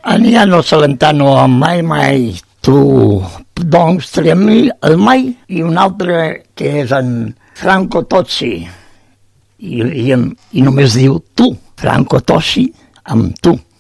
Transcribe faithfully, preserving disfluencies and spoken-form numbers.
Aniano Celentano amb mai, mai, tu, doncs triem el mai, i un altre que és en Franco Tozzi, i, i, i només diu tu, Franco Tozzi amb tu.